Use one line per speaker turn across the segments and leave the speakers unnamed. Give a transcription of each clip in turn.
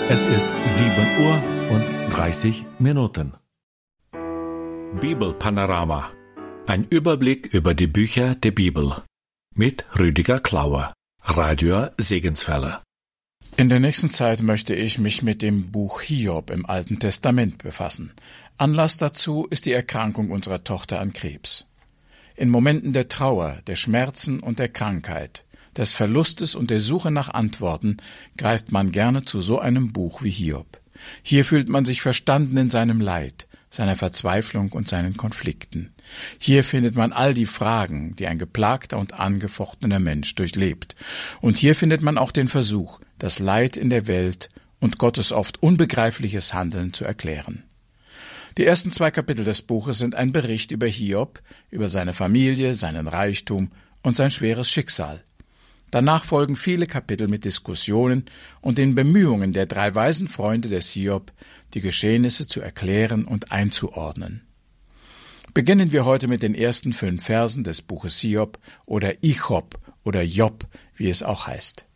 Es ist 7:30 Uhr. Bibelpanorama. Ein Überblick über die Bücher der Bibel. Mit Rüdiger Klauer, Radio Segenswelle.
In der nächsten Zeit möchte ich mich mit dem Buch Hiob im Alten Testament befassen. Anlass dazu ist die Erkrankung unserer Tochter an Krebs. In Momenten der Trauer, der Schmerzen und der Krankheit, des Verlustes und der Suche nach Antworten greift man gerne zu so einem Buch wie Hiob. Hier fühlt man sich verstanden in seinem Leid, seiner Verzweiflung und seinen Konflikten. Hier findet man all die Fragen, die ein geplagter und angefochtener Mensch durchlebt. Und hier findet man auch den Versuch, das Leid in der Welt und Gottes oft unbegreifliches Handeln zu erklären. Die ersten 2 Kapitel des Buches sind ein Bericht über Hiob, über seine Familie, seinen Reichtum und sein schweres Schicksal. Danach folgen viele Kapitel mit Diskussionen und den Bemühungen der 3 weisen Freunde des Hiob, die Geschehnisse zu erklären und einzuordnen. Beginnen wir heute mit den ersten 5 Versen des Buches Hiob oder Ichob oder Job, wie es auch heißt.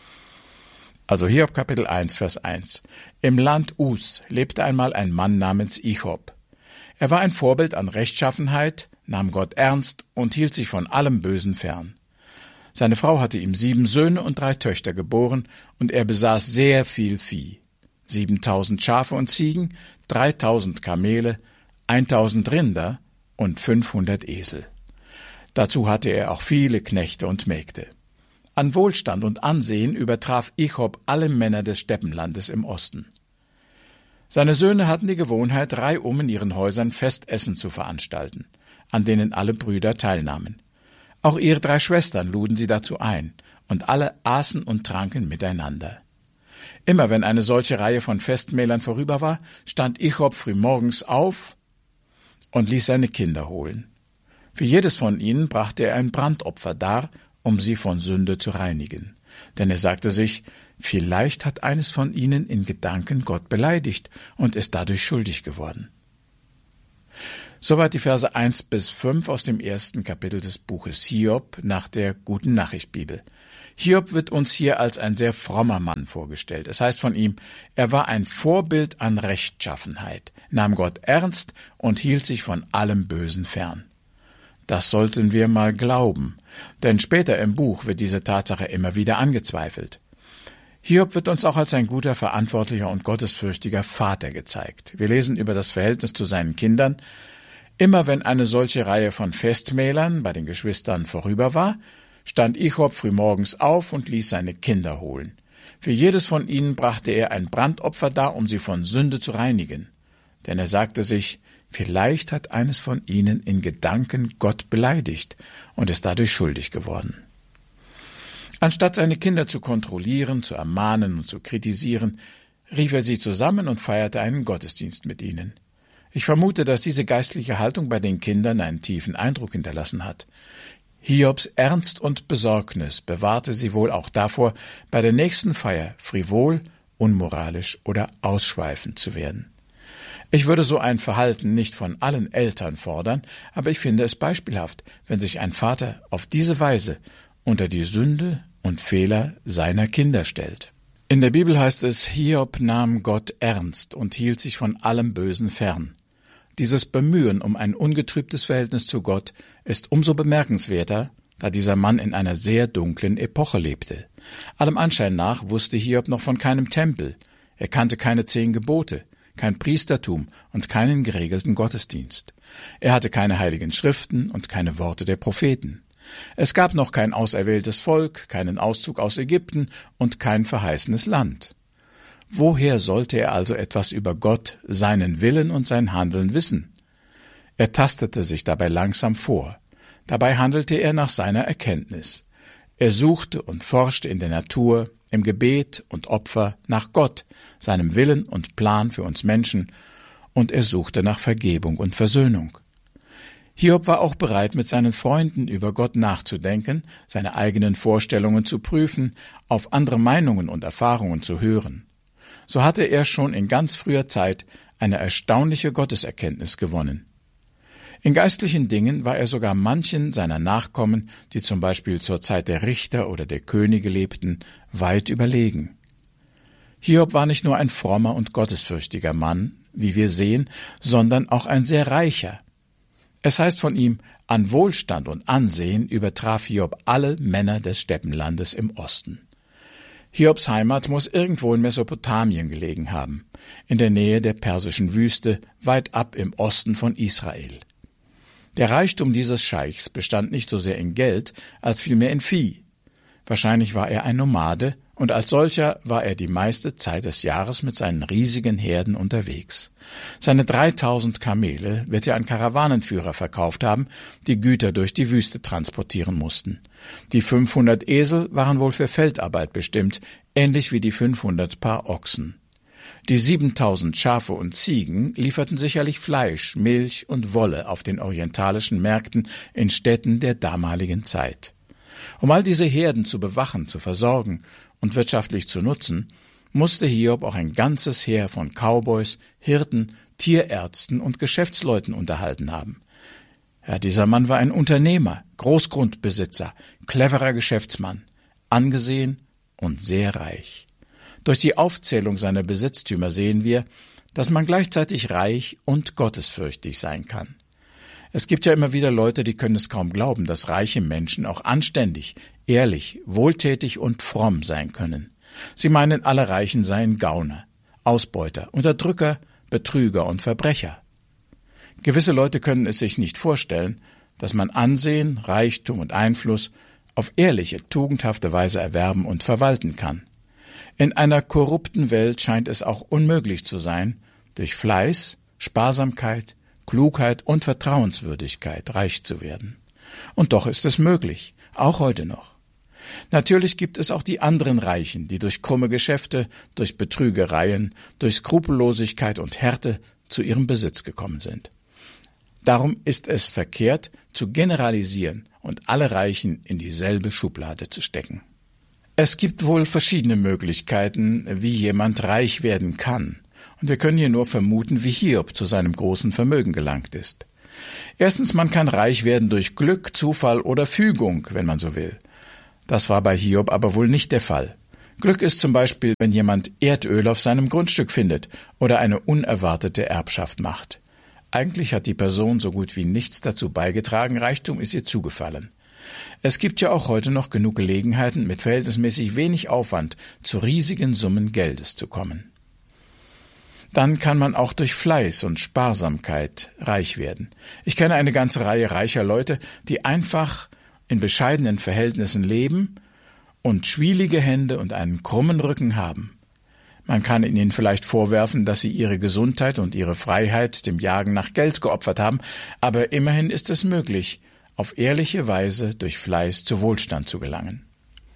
Also Hiob Kapitel 1, Vers 1. Im Land Us lebte einmal ein Mann namens Ichob. Er war ein Vorbild an Rechtschaffenheit, nahm Gott ernst und hielt sich von allem Bösen fern. Seine Frau hatte ihm 7 Söhne und 3 Töchter geboren, und er besaß sehr viel Vieh. 7.000 Schafe und Ziegen, 3.000 Kamele, 1.000 Rinder und 500 Esel. Dazu hatte er auch viele Knechte und Mägde. An Wohlstand und Ansehen übertraf Ichob alle Männer des Steppenlandes im Osten. Seine Söhne hatten die Gewohnheit, reihum in ihren Häusern Festessen zu veranstalten, an denen alle Brüder teilnahmen. Auch ihre 3 Schwestern luden sie dazu ein, und alle aßen und tranken miteinander. Immer wenn eine solche Reihe von Festmählern vorüber war, stand Ichob frühmorgens auf und ließ seine Kinder holen. Für jedes von ihnen brachte er ein Brandopfer dar, um sie von Sünde zu reinigen. Denn er sagte sich, vielleicht hat eines von ihnen in Gedanken Gott beleidigt und ist dadurch schuldig geworden. Soweit die Verse 1 bis 5 aus dem ersten Kapitel des Buches Hiob nach der Guten-Nachricht-Bibel. Hiob wird uns hier als ein sehr frommer Mann vorgestellt. Es heißt von ihm, er war ein Vorbild an Rechtschaffenheit, nahm Gott ernst und hielt sich von allem Bösen fern. Das sollten wir mal glauben, denn später im Buch wird diese Tatsache immer wieder angezweifelt. Hiob wird uns auch als ein guter, verantwortlicher und gottesfürchtiger Vater gezeigt. Wir lesen über das Verhältnis zu seinen Kindern. Immer wenn eine solche Reihe von Festmählern bei den Geschwistern vorüber war, stand Ichob frühmorgens auf und ließ seine Kinder holen. Für jedes von ihnen brachte er ein Brandopfer dar, um sie von Sünde zu reinigen. Denn er sagte sich, vielleicht hat eines von ihnen in Gedanken Gott beleidigt und ist dadurch schuldig geworden. Anstatt seine Kinder zu kontrollieren, zu ermahnen und zu kritisieren, rief er sie zusammen und feierte einen Gottesdienst mit ihnen. Ich vermute, dass diese geistliche Haltung bei den Kindern einen tiefen Eindruck hinterlassen hat. Hiobs Ernst und Besorgnis bewahrte sie wohl auch davor, bei der nächsten Feier frivol, unmoralisch oder ausschweifend zu werden. Ich würde so ein Verhalten nicht von allen Eltern fordern, aber ich finde es beispielhaft, wenn sich ein Vater auf diese Weise unter die Sünde und Fehler seiner Kinder stellt. In der Bibel heißt es, Hiob nahm Gott ernst und hielt sich von allem Bösen fern. Dieses Bemühen um ein ungetrübtes Verhältnis zu Gott ist umso bemerkenswerter, da dieser Mann in einer sehr dunklen Epoche lebte. Allem Anschein nach wusste Hiob noch von keinem Tempel. Er kannte keine 10 Gebote, kein Priestertum und keinen geregelten Gottesdienst. Er hatte keine heiligen Schriften und keine Worte der Propheten. Es gab noch kein auserwähltes Volk, keinen Auszug aus Ägypten und kein verheißenes Land. Woher sollte er also etwas über Gott, seinen Willen und sein Handeln wissen? Er tastete sich dabei langsam vor. Dabei handelte er nach seiner Erkenntnis. Er suchte und forschte in der Natur, im Gebet und Opfer nach Gott, seinem Willen und Plan für uns Menschen, und er suchte nach Vergebung und Versöhnung. Hiob war auch bereit, mit seinen Freunden über Gott nachzudenken, seine eigenen Vorstellungen zu prüfen, auf andere Meinungen und Erfahrungen zu hören. So hatte er schon in ganz früher Zeit eine erstaunliche Gotteserkenntnis gewonnen. In geistlichen Dingen war er sogar manchen seiner Nachkommen, die zum Beispiel zur Zeit der Richter oder der Könige lebten, weit überlegen. Hiob war nicht nur ein frommer und gottesfürchtiger Mann, wie wir sehen, sondern auch ein sehr reicher. Es heißt von ihm, an Wohlstand und Ansehen übertraf Hiob alle Männer des Steppenlandes im Osten. Hiobs Heimat muss irgendwo in Mesopotamien gelegen haben, in der Nähe der persischen Wüste, weit ab im Osten von Israel. Der Reichtum dieses Scheichs bestand nicht so sehr in Geld, als vielmehr in Vieh. Wahrscheinlich war er ein Nomade, und als solcher war er die meiste Zeit des Jahres mit seinen riesigen Herden unterwegs. Seine 3000 Kamele wird er an Karawanenführer verkauft haben, die Güter durch die Wüste transportieren mussten. Die 500 Esel waren wohl für Feldarbeit bestimmt, ähnlich wie die 500 Paar Ochsen. Die 7000 Schafe und Ziegen lieferten sicherlich Fleisch, Milch und Wolle auf den orientalischen Märkten in Städten der damaligen Zeit. Um all diese Herden zu bewachen, zu versorgen und wirtschaftlich zu nutzen, musste Hiob auch ein ganzes Heer von Cowboys, Hirten, Tierärzten und Geschäftsleuten unterhalten haben. Ja, dieser Mann war ein Unternehmer, Großgrundbesitzer, cleverer Geschäftsmann, angesehen und sehr reich. Durch die Aufzählung seiner Besitztümer sehen wir, dass man gleichzeitig reich und gottesfürchtig sein kann. Es gibt ja immer wieder Leute, die können es kaum glauben, dass reiche Menschen auch anständig, ehrlich, wohltätig und fromm sein können. Sie meinen, alle Reichen seien Gauner, Ausbeuter, Unterdrücker, Betrüger und Verbrecher. Gewisse Leute können es sich nicht vorstellen, dass man Ansehen, Reichtum und Einfluss auf ehrliche, tugendhafte Weise erwerben und verwalten kann. In einer korrupten Welt scheint es auch unmöglich zu sein, durch Fleiß, Sparsamkeit, Klugheit und Vertrauenswürdigkeit reich zu werden. Und doch ist es möglich, auch heute noch. Natürlich gibt es auch die anderen Reichen, die durch krumme Geschäfte, durch Betrügereien, durch Skrupellosigkeit und Härte zu ihrem Besitz gekommen sind. Darum ist es verkehrt, zu generalisieren und alle Reichen in dieselbe Schublade zu stecken. Es gibt wohl verschiedene Möglichkeiten, wie jemand reich werden kann. Und wir können hier nur vermuten, wie Hiob zu seinem großen Vermögen gelangt ist. Erstens, man kann reich werden durch Glück, Zufall oder Fügung, wenn man so will. Das war bei Hiob aber wohl nicht der Fall. Glück ist zum Beispiel, wenn jemand Erdöl auf seinem Grundstück findet oder eine unerwartete Erbschaft macht. Eigentlich hat die Person so gut wie nichts dazu beigetragen, Reichtum ist ihr zugefallen. Es gibt ja auch heute noch genug Gelegenheiten, mit verhältnismäßig wenig Aufwand zu riesigen Summen Geldes zu kommen. Dann kann man auch durch Fleiß und Sparsamkeit reich werden. Ich kenne eine ganze Reihe reicher Leute, die einfach in bescheidenen Verhältnissen leben und schwielige Hände und einen krummen Rücken haben. Man kann ihnen vielleicht vorwerfen, dass sie ihre Gesundheit und ihre Freiheit dem Jagen nach Geld geopfert haben, aber immerhin ist es möglich, auf ehrliche Weise durch Fleiß zu Wohlstand zu gelangen.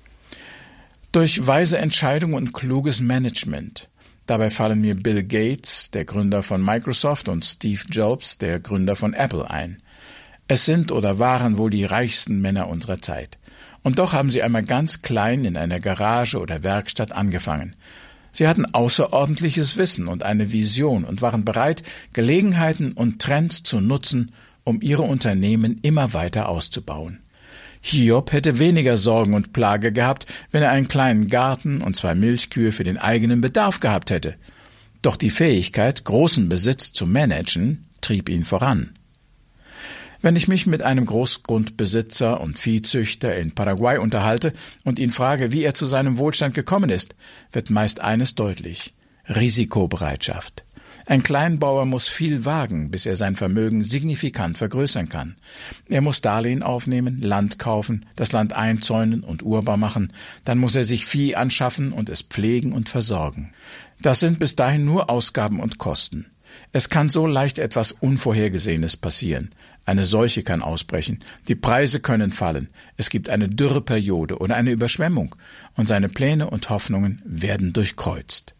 Durch weise Entscheidungen und kluges Management. Dabei fallen mir Bill Gates, der Gründer von Microsoft, und Steve Jobs, der Gründer von Apple, ein. Es sind oder waren wohl die reichsten Männer unserer Zeit. Und doch haben sie einmal ganz klein in einer Garage oder Werkstatt angefangen. Sie hatten außerordentliches Wissen und eine Vision und waren bereit, Gelegenheiten und Trends zu nutzen, um ihre Unternehmen immer weiter auszubauen. Hiob hätte weniger Sorgen und Plage gehabt, wenn er einen kleinen Garten und 2 Milchkühe für den eigenen Bedarf gehabt hätte. Doch die Fähigkeit, großen Besitz zu managen, trieb ihn voran. Wenn ich mich mit einem Großgrundbesitzer und Viehzüchter in Paraguay unterhalte und ihn frage, wie er zu seinem Wohlstand gekommen ist, wird meist eines deutlich: Risikobereitschaft. Ein Kleinbauer muss viel wagen, bis er sein Vermögen signifikant vergrößern kann. Er muss Darlehen aufnehmen, Land kaufen, das Land einzäunen und urbar machen, dann muss er sich Vieh anschaffen und es pflegen und versorgen. Das sind bis dahin nur Ausgaben und Kosten. Es kann so leicht etwas Unvorhergesehenes passieren. Eine Seuche kann ausbrechen, die Preise können fallen, es gibt eine Dürreperiode oder eine Überschwemmung und seine Pläne und Hoffnungen werden durchkreuzt.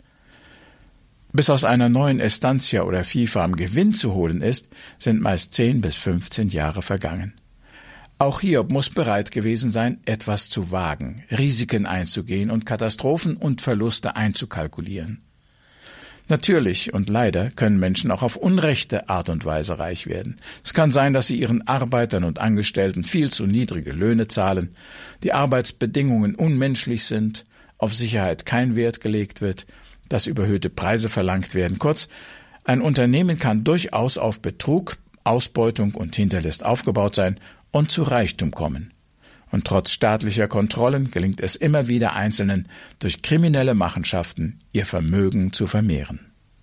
Bis aus einer neuen Estancia oder Viehfarm Gewinn zu holen ist, sind meist 10 bis 15 Jahre vergangen. Auch Hiob muss bereit gewesen sein, etwas zu wagen, Risiken einzugehen und Katastrophen und Verluste einzukalkulieren. Natürlich und leider können Menschen auch auf unrechte Art und Weise reich werden. Es kann sein, dass sie ihren Arbeitern und Angestellten viel zu niedrige Löhne zahlen, die Arbeitsbedingungen unmenschlich sind, auf Sicherheit kein Wert gelegt wird, dass überhöhte Preise verlangt werden. Kurz, ein Unternehmen kann durchaus auf Betrug, Ausbeutung und Hinterlist aufgebaut sein und zu Reichtum kommen. Und trotz staatlicher Kontrollen gelingt es immer wieder Einzelnen, durch kriminelle Machenschaften ihr Vermögen zu vermehren.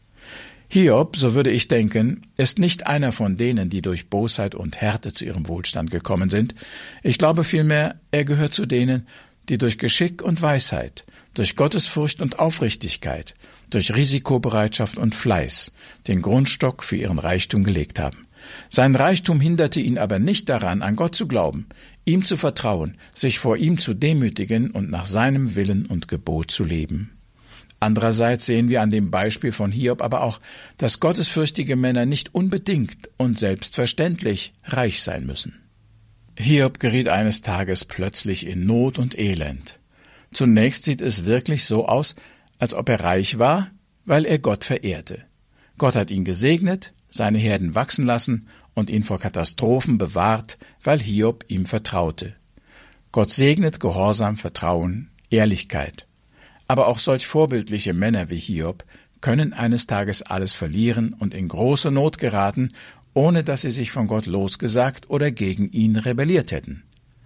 Hiob, so würde ich denken, ist nicht einer von denen, die durch Bosheit und Härte zu ihrem Wohlstand gekommen sind. Ich glaube vielmehr, er gehört zu denen, die durch Geschick und Weisheit, durch Gottesfurcht und Aufrichtigkeit, durch Risikobereitschaft und Fleiß den Grundstock für ihren Reichtum gelegt haben. Sein Reichtum hinderte ihn aber nicht daran, an Gott zu glauben, ihm zu vertrauen, sich vor ihm zu demütigen und nach seinem Willen und Gebot zu leben. Andererseits sehen wir an dem Beispiel von Hiob aber auch, dass gottesfürchtige Männer nicht unbedingt und selbstverständlich reich sein müssen. Hiob geriet eines Tages plötzlich in Not und Elend. Zunächst sieht es wirklich so aus, als ob er reich war, weil er Gott verehrte. Gott hat ihn gesegnet, seine Herden wachsen lassen und ihn vor Katastrophen bewahrt, weil Hiob ihm vertraute. Gott segnet Gehorsam, Vertrauen, Ehrlichkeit. Aber auch solch vorbildliche Männer wie Hiob können eines Tages alles verlieren und in große Not geraten, ohne dass sie sich von Gott losgesagt oder gegen ihn rebelliert hätten.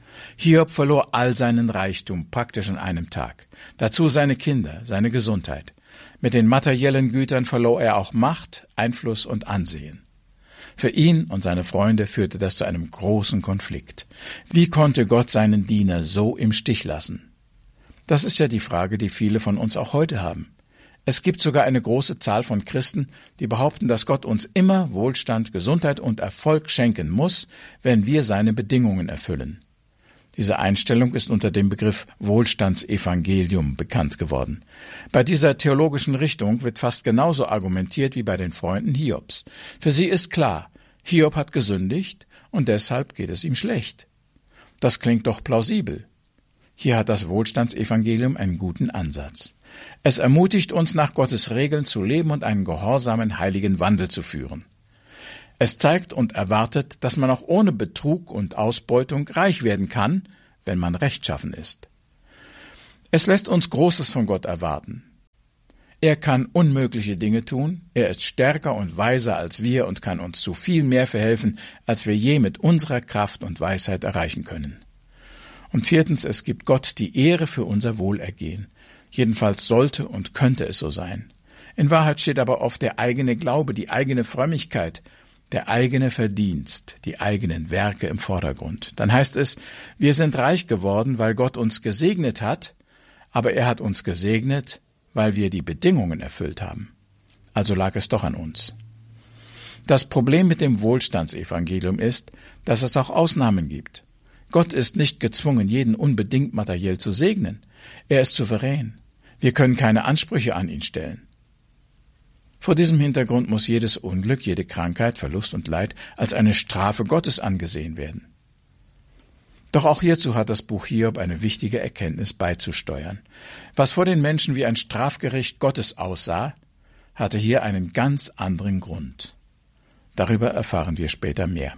Hiob verlor all seinen Reichtum praktisch an einem Tag, dazu seine Kinder, seine Gesundheit. Mit den materiellen Gütern verlor er auch Macht, Einfluss und Ansehen. Für ihn und seine Freunde führte das zu einem großen Konflikt. Wie konnte Gott seinen Diener so im Stich lassen? Das ist ja die Frage, die viele von uns auch heute haben. Es gibt sogar eine große Zahl von Christen, die behaupten, dass Gott uns immer Wohlstand, Gesundheit und Erfolg schenken muss, wenn wir seine Bedingungen erfüllen. Diese Einstellung ist unter dem Begriff Wohlstandsevangelium bekannt geworden. Bei dieser theologischen Richtung wird fast genauso argumentiert wie bei den Freunden Hiobs. Für sie ist klar, Hiob hat gesündigt und deshalb geht es ihm schlecht. Das klingt doch plausibel. Hier hat das Wohlstandsevangelium einen guten Ansatz. Es ermutigt uns, nach Gottes Regeln zu leben und einen gehorsamen, heiligen Wandel zu führen. Es zeigt und erwartet, dass man auch ohne Betrug und Ausbeutung reich werden kann, wenn man rechtschaffen ist. Es lässt uns Großes von Gott erwarten. Er kann unmögliche Dinge tun, er ist stärker und weiser als wir und kann uns zu viel mehr verhelfen, als wir je mit unserer Kraft und Weisheit erreichen können. Und viertens, es gibt Gott die Ehre für unser Wohlergehen. Jedenfalls sollte und könnte es so sein. In Wahrheit steht aber oft der eigene Glaube, die eigene Frömmigkeit, der eigene Verdienst, die eigenen Werke im Vordergrund. Dann heißt es, wir sind reich geworden, weil Gott uns gesegnet hat, aber er hat uns gesegnet, weil wir die Bedingungen erfüllt haben. Also lag es doch an uns. Das Problem mit dem Wohlstandsevangelium ist, dass es auch Ausnahmen gibt. Gott ist nicht gezwungen, jeden unbedingt materiell zu segnen. Er ist souverän. Wir können keine Ansprüche an ihn stellen. Vor diesem Hintergrund muss jedes Unglück, jede Krankheit, Verlust und Leid als eine Strafe Gottes angesehen werden. Doch auch hierzu hat das Buch Hiob eine wichtige Erkenntnis beizusteuern. Was vor den Menschen wie ein Strafgericht Gottes aussah, hatte hier einen ganz anderen Grund. Darüber erfahren wir später mehr.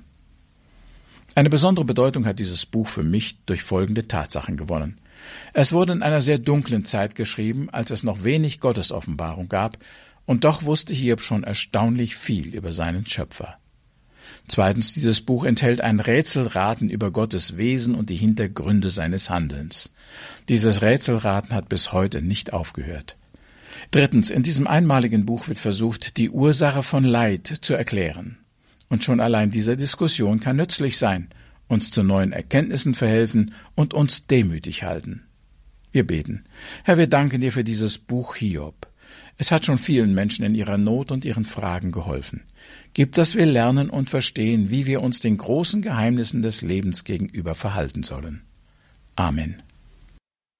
Eine besondere Bedeutung hat dieses Buch für mich durch folgende Tatsachen gewonnen. Es wurde in einer sehr dunklen Zeit geschrieben, als es noch wenig Gottesoffenbarung gab, und doch wusste Hiob schon erstaunlich viel über seinen Schöpfer. Zweitens, dieses Buch enthält ein Rätselraten über Gottes Wesen und die Hintergründe seines Handelns. Dieses Rätselraten hat bis heute nicht aufgehört. Drittens, in diesem einmaligen Buch wird versucht, die Ursache von Leid zu erklären. Und schon allein diese Diskussion kann nützlich sein, uns zu neuen Erkenntnissen verhelfen und uns demütig halten. Wir beten. Herr, wir danken dir für dieses Buch Hiob. Es hat schon vielen Menschen in ihrer Not und ihren Fragen geholfen. Gib, dass wir lernen und verstehen, wie wir uns den großen Geheimnissen des Lebens gegenüber verhalten sollen. Amen.